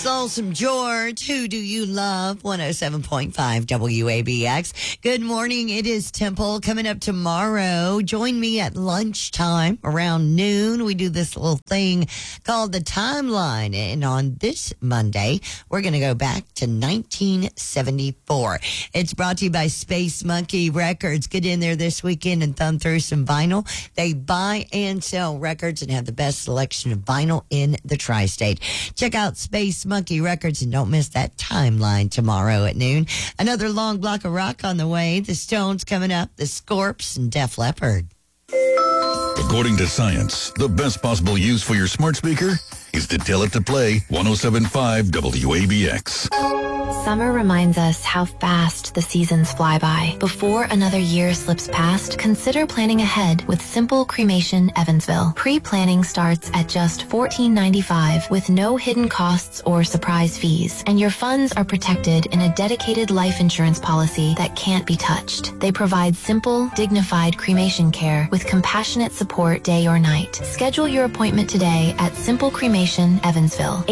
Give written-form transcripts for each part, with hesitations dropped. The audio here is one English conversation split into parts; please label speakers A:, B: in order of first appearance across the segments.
A: Folsom George, who do you love? 107.5 WABX. Good morning. It is Temple coming up tomorrow. Join me at lunchtime around noon. We do this little thing called the timeline. And on this Monday, we're going to go back to 1974. It's brought to you by Space Monkey Records. Get in there this weekend and thumb through some vinyl. They buy and sell records and have the best selection of vinyl in the tri-state. Check out Space Monkey Records and don't miss that timeline tomorrow at noon. Another long block of rock on the way. The Stones coming up, the Scorps, and Def Leppard.
B: According to science, the best possible use for your smart speaker is to tell it to play 107.5 WABX.
C: Summer reminds us how fast the seasons fly by. Before another year slips past, consider planning ahead with Simple Cremation Evansville. Pre-planning starts at just $14.95 with no hidden costs or surprise fees, and your funds are protected in a dedicated life insurance policy that can't be touched. They provide simple, dignified cremation care with compassionate support day or night. Schedule your appointment today at Simple Cremation Evansville,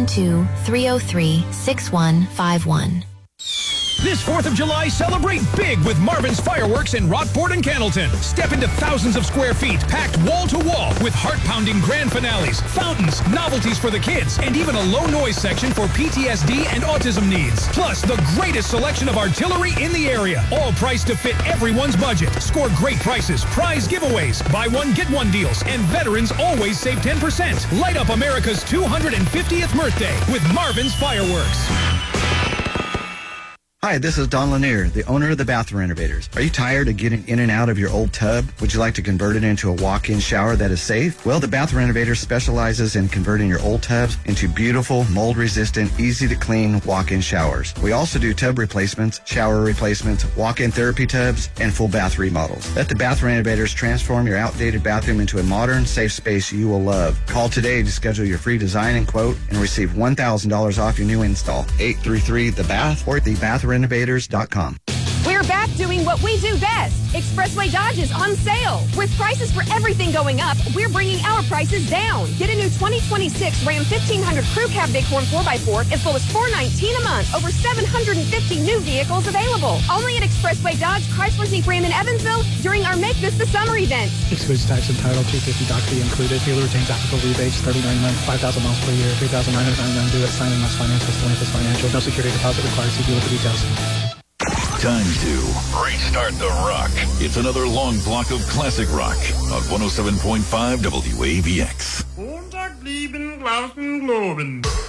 C: 812-303-6151.
D: This 4th of July, celebrate big with Marvin's Fireworks in Rockport and Cannleton. Step into thousands of square feet, packed wall to wall with heart-pounding grand finales, fountains, novelties for the kids, and even a low-noise section for PTSD and autism needs. Plus, the greatest selection of artillery in the area, all priced to fit everyone's budget. Score great prices, prize giveaways, buy one, get one deals, and veterans always save 10%. Light up America's 250th birthday with Marvin's Fireworks.
E: Hi, this is Don Lanier, the owner of the Bath Renovators. Are you tired of getting in and out of your old tub? Would you like to convert it into a walk-in shower that is safe? Well, the Bath Renovators specializes in converting your old tubs into beautiful, mold-resistant, easy-to-clean walk-in showers. We also do tub replacements, shower replacements, walk-in therapy tubs, and full bath remodels. Let the Bath Renovators transform your outdated bathroom into a modern, safe space you will love. Call today to schedule your free design and quote and receive $1,000 off your new install. 833-THE-BATH or thebathrenovators.com.
F: We're back doing what we do best. Expressway Dodge is on sale. With prices for everything going up, we're bringing our prices down. Get a new 2026 Ram 1500 Crew Cab Bighorn 4x4 as low as $419 a month. Over 750 new vehicles available. Only at Expressway Dodge, Chrysler Jeep Ram in Evansville during our Make This the Summer event.
G: Excludes tax and title, $250 doc fee included. Dealer retains applicable rebates, $39 a month, 5,000 miles per year, $3,999 due at sign and must finance with Stellantis Financial. No security deposit required. See dealer for details.
B: Time to restart the rock. It's another long block of classic rock on 107.5 WABX.
H: Montag, lieben, glauben, globen.